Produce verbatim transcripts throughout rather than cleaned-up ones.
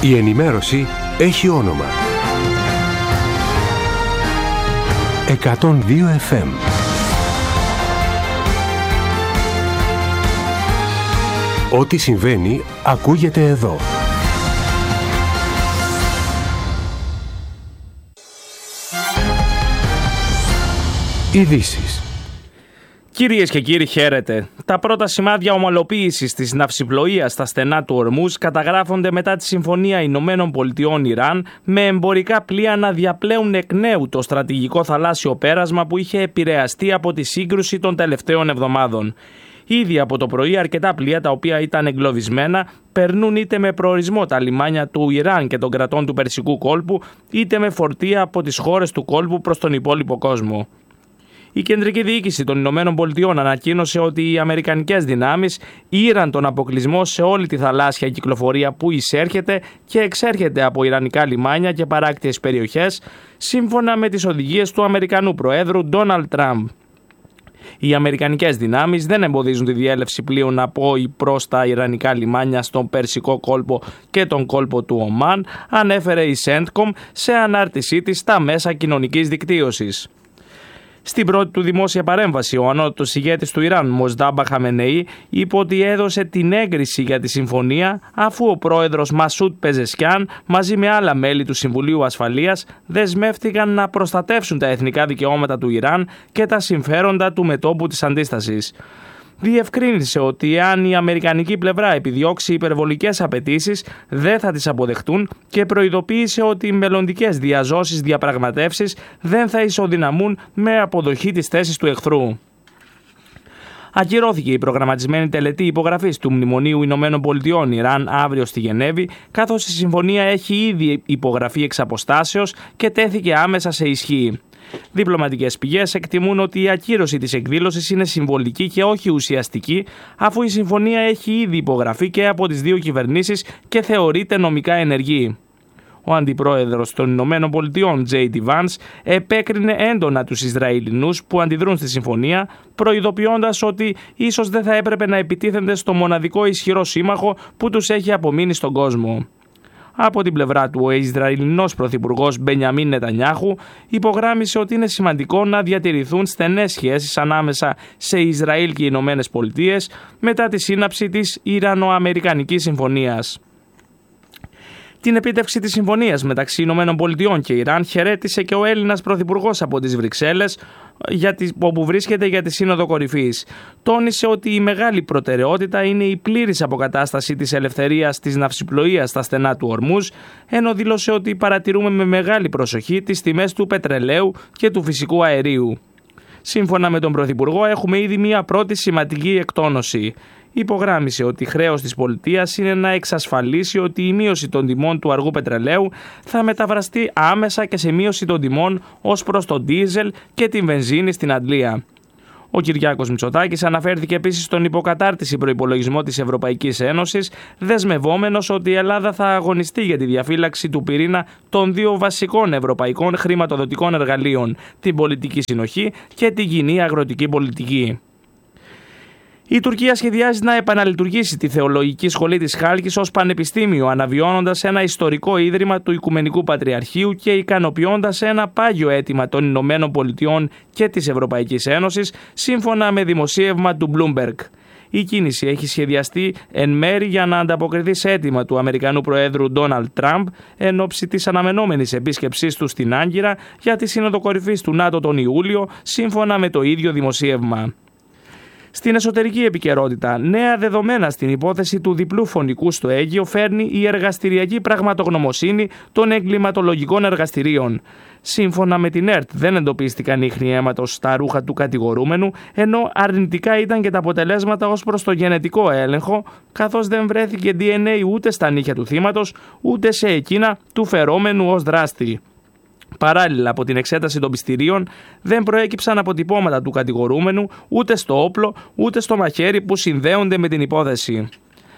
Η ενημέρωση έχει όνομα. εκατόν δύο εφ εμ. Ό,τι συμβαίνει ακούγεται εδώ. Ειδήσεις. Κυρίες και κύριοι, χαίρετε. Τα πρώτα σημάδια ομαλοποίησης της ναυσιπλοείας στα στενά του Ορμούζ καταγράφονται μετά τη Συμφωνία Ηνωμένων Πολιτειών Ιράν, με εμπορικά πλοία να διαπλέουν εκ νέου το στρατηγικό θαλάσσιο πέρασμα που είχε επηρεαστεί από τη σύγκρουση των τελευταίων εβδομάδων. Ήδη από το πρωί, αρκετά πλοία τα οποία ήταν εγκλωβισμένα περνούν είτε με προορισμό τα λιμάνια του Ιράν και των κρατών του Περσικού κόλπου, είτε με φορτία από τις χώρες του κόλπου προς τον υπόλοιπο κόσμο. Η κεντρική διοίκηση των Ηνωμένων Πολιτειών ανακοίνωσε ότι οι αμερικανικές δυνάμεις ήραν τον αποκλεισμό σε όλη τη θαλάσσια κυκλοφορία που εισέρχεται και εξέρχεται από ιρανικά λιμάνια και παράκτιες περιοχές, σύμφωνα με τις οδηγίες του Αμερικανού Προέδρου Ντόναλντ Τραμπ. Οι αμερικανικές δυνάμεις δεν εμποδίζουν τη διέλευση πλοίων από ή προς τα ιρανικά λιμάνια στον Περσικό κόλπο και τον κόλπο του Ομάν, ανέφερε η Σέντκομ σε ανάρτησή της στα μέσα κοινωνικής δικτύωσης. Στην πρώτη του δημόσια παρέμβαση, ο ανώτατος ηγέτης του Ιράν, Μοζντάμπα Χαμενεή, είπε ότι έδωσε την έγκριση για τη συμφωνία αφού ο πρόεδρος Μασούντ Πεζεσκιάν μαζί με άλλα μέλη του Συμβουλίου Ασφαλείας δεσμεύτηκαν να προστατεύσουν τα εθνικά δικαιώματα του Ιράν και τα συμφέροντα του μετώπου της αντίστασης. Διευκρίνησε ότι εάν η αμερικανική πλευρά επιδιώξει υπερβολικές απαιτήσεις δεν θα τις αποδεχτούν και προειδοποίησε ότι οι μελλοντικές διαζώσεις διαπραγματεύσεις δεν θα ισοδυναμούν με αποδοχή της θέσης του εχθρού. Ακυρώθηκε η προγραμματισμένη τελετή υπογραφής του Μνημονίου Ηνωμένων Πολιτειών Ιράν αύριο στη Γενέβη, καθώς η συμφωνία έχει ήδη υπογραφεί εξ αποστάσεως και τέθηκε άμεσα σε ισχύ. Διπλωματικές πηγές εκτιμούν ότι η ακύρωση της εκδήλωσης είναι συμβολική και όχι ουσιαστική, αφού η συμφωνία έχει ήδη υπογραφεί και από τις δύο κυβερνήσεις και θεωρείται νομικά ενεργή. Ο αντιπρόεδρος των Ηνωμένων Πολιτειών, τζέι ντι Vance, επέκρινε έντονα τους Ισραηλινούς που αντιδρούν στη συμφωνία, προειδοποιώντας ότι ίσως δεν θα έπρεπε να επιτίθενται στο μοναδικό ισχυρό σύμμαχο που τους έχει απομείνει στον κόσμο. Από την πλευρά του, ο Ισραηλινός πρωθυπουργός Μπενιαμίν Νετανιάχου υπογράμμισε ότι είναι σημαντικό να διατηρηθούν στενές σχέσεις ανάμεσα σε Ισραήλ και οι Ηνωμένες Πολιτείες μετά τη σύναψη της Ιρανο-Αμερικανικής Συμφωνίας. Την επίτευξη της συμφωνίας μεταξύ Ηνωμένων Πολιτειών και Ιράν χαιρέτησε και ο Έλληνας πρωθυπουργός από τις Βρυξέλλες, για τη, όπου βρίσκεται για τη Σύνοδο Κορυφής. Τόνισε ότι η μεγάλη προτεραιότητα είναι η πλήρης αποκατάσταση της ελευθερίας της ναυσιπλοείας στα στενά του Ορμούζ, ενώ δήλωσε ότι παρατηρούμε με μεγάλη προσοχή τις τιμές του πετρελαίου και του φυσικού αερίου. Σύμφωνα με τον Πρωθυπουργό, έχουμε ήδη μια πρώτη σημαντική εκτόνωση. Υπογράμμισε ότι χρέος της πολιτείας είναι να εξασφαλίσει ότι η μείωση των τιμών του αργού πετρελαίου θα μεταβραστεί άμεσα και σε μείωση των τιμών ως προς το ντίζελ και την βενζίνη στην Αντλία. Ο Κυριάκος Μητσοτάκης αναφέρθηκε επίσης στον υποκατάρτιση προϋπολογισμό της Ευρωπαϊκής Ένωσης, δεσμευόμενος ότι η Ελλάδα θα αγωνιστεί για τη διαφύλαξη του πυρήνα των δύο βασικών ευρωπαϊκών χρηματοδοτικών εργαλείων, την πολιτική συνοχή και την κοινή αγροτική πολιτική. Η Τουρκία σχεδιάζει να επαναλειτουργήσει τη Θεολογική Σχολή της Χάλκης ως πανεπιστήμιο, αναβιώνοντας ένα ιστορικό ίδρυμα του Οικουμενικού Πατριαρχείου και ικανοποιώντας ένα πάγιο αίτημα των Ηνωμένων Πολιτειών και της Ευρωπαϊκής Ένωσης, σύμφωνα με δημοσίευμα του Bloomberg. Η κίνηση έχει σχεδιαστεί εν μέρη για να ανταποκριθεί σε αίτημα του Αμερικανού Προέδρου Ντόναλντ Τραμπ εν ώψη της αναμενόμενης επίσκεψής του στην Άγκυρα για τη Σύνοδο Κορυφής του ΝΑΤΟ τον Ιούλιο, σύμφωνα με το ίδιο δημοσίευμα. Στην εσωτερική επικαιρότητα, νέα δεδομένα στην υπόθεση του διπλού φωνικού στο Αίγυο φέρνει η εργαστηριακή πραγματογνωμοσύνη των εγκληματολογικών εργαστηρίων. Σύμφωνα με την ΕΡΤ, δεν εντοπίστηκαν ίχνη αίματος στα ρούχα του κατηγορούμενου, ενώ αρνητικά ήταν και τα αποτελέσματα ως προς το γενετικό έλεγχο, καθώς δεν βρέθηκε ντι εν έι ούτε στα νύχια του θύματος, ούτε σε εκείνα του φερόμενου ως δράστη. Παράλληλα, από την εξέταση των πιστηρίων δεν προέκυψαν αποτυπώματα του κατηγορούμενου ούτε στο όπλο ούτε στο μαχαίρι που συνδέονται με την υπόθεση.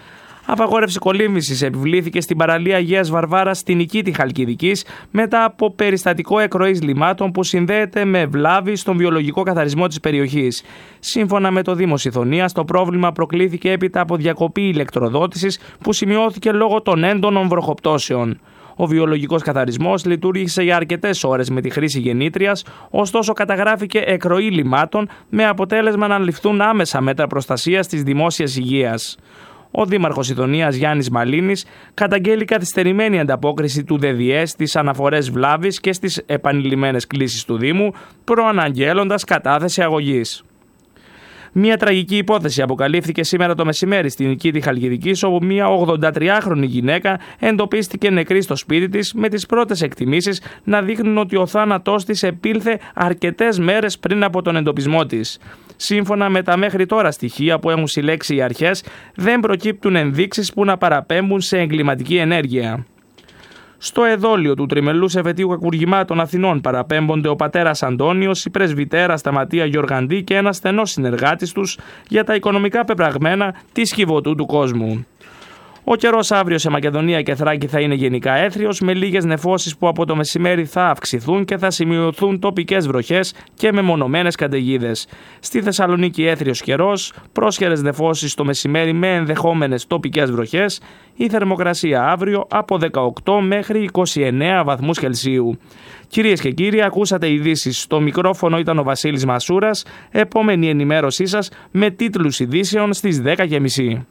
Απαγόρευση κολύμβησης επιβλήθηκε στην παραλία Αγίας Βαρβάρας στην Νικήτη Χαλκιδικής μετά από περιστατικό εκροής λιμάτων που συνδέεται με βλάβη στον βιολογικό καθαρισμό της περιοχής. Σύμφωνα με το Δήμο Σιδωνίας, το πρόβλημα προκλήθηκε έπειτα από διακοπή ηλεκτροδότησης που σημειώθηκε λόγω των έντονων βροχοπτώσεων. Ο βιολογικός καθαρισμός λειτουργήσε για αρκετές ώρες με τη χρήση γεννήτριας, ωστόσο καταγράφηκε εκροή λιμάτων με αποτέλεσμα να ληφθούν άμεσα μέτρα προστασίας της δημόσιας υγείας. Ο Δήμαρχος Σιδωνίας Γιάννης Μαλίνης καταγγέλει καθυστερημένη ανταπόκριση του ΔΕΔΙΕ στις αναφορές βλάβης και στις επανειλημμένες κλήσεις του Δήμου, προαναγγέλλοντας κατάθεση αγωγής. Μια τραγική υπόθεση αποκαλύφθηκε σήμερα το μεσημέρι στην Νικήτη Χαλκιδικής, όπου μια ογδοντατριάχρονη γυναίκα εντοπίστηκε νεκρή στο σπίτι της, με τις πρώτες εκτιμήσεις να δείχνουν ότι ο θάνατός της επήλθε αρκετές μέρες πριν από τον εντοπισμό της. Σύμφωνα με τα μέχρι τώρα στοιχεία που έχουν συλλέξει οι αρχές, δεν προκύπτουν ενδείξεις που να παραπέμπουν σε εγκληματική ενέργεια. Στο εδόλιο του τριμελούς εφετείου κακουργημάτων Αθηνών παραπέμπονται ο πατέρας Αντώνιος, η πρεσβυτέρα Σταματία Γεωργαντή και ένας στενός συνεργάτης τους για τα οικονομικά πεπραγμένα της Κιβωτού του κόσμου. Ο καιρός αύριο σε Μακεδονία και Θράκη θα είναι γενικά έθριος, με λίγες νεφώσεις που από το μεσημέρι θα αυξηθούν και θα σημειωθούν τοπικές βροχές και μεμονωμένες καταιγίδες. Στη Θεσσαλονίκη έθριος καιρός, πρόσχερες νεφώσεις το μεσημέρι με ενδεχόμενες τοπικές βροχές. Η θερμοκρασία αύριο από δεκαοκτώ μέχρι είκοσι εννέα βαθμούς Κελσίου. Κυρίες και κύριοι, ακούσατε ειδήσεις. Στο μικρόφωνο ήταν ο Βασίλης Μασούρας. Επόμενη ενημέρωσή σας με τίτλους ειδήσεων στις δέκα και μισή.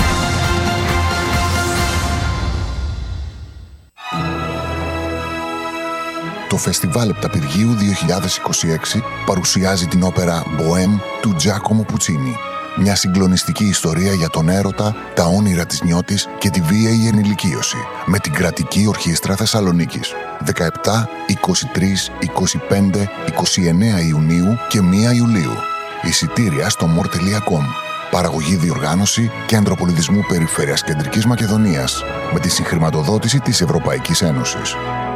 Το Φεστιβάλ Επταπηργίου δύο χιλιάδες είκοσι έξι παρουσιάζει την όπερα «Bohème» του Τζάκομο Πουτσίνι. Μια συγκλονιστική ιστορία για τον έρωτα, τα όνειρα της νιώτης και τη βίαιη ενηλικίωση, με την Κρατική Ορχήστρα Θεσσαλονίκης. δεκαεπτά, είκοσι τρία, είκοσι πέντε, είκοσι εννέα Ιουνίου και πρώτη Ιουλίου. Εισιτήρια στο μορ τελεία κομ. Παραγωγή, διοργάνωση Κέντρο Πολιτισμού Περιφέρειας Κεντρικής Μακεδονίας, με τη συγχρηματοδότηση της Ευρωπαϊκής Ένωσης.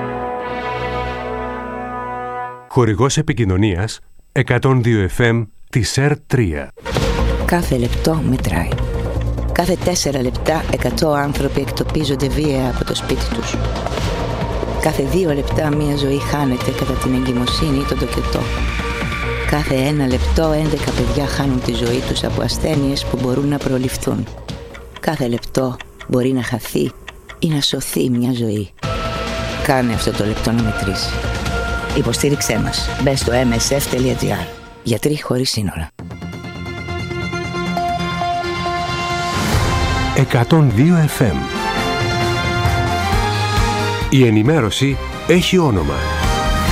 Χορηγός επικοινωνίας εκατόν δύο εφ εμ της ΕΡ τρία. Κάθε λεπτό μετράει. Κάθε τέσσερα λεπτά εκατό άνθρωποι εκτοπίζονται βία από το σπίτι τους. Κάθε δύο λεπτά μία ζωή χάνεται κατά την εγκυμοσύνη ή τον τοκετό. Κάθε ένα λεπτό έντεκα παιδιά χάνουν τη ζωή τους από ασθένειες που μπορούν να προληφθούν. Κάθε λεπτό μπορεί να χαθεί ή να σωθεί μια ζωή. Κάνε αυτό το λεπτό να μετρήσει. Υποστήριξέ μας. Μπες στο εμ ες εφ τελεία τζι άρ. Γιατροί χωρίς σύνορα. εκατόν δύο εφ εμ. Η ενημέρωση έχει όνομα.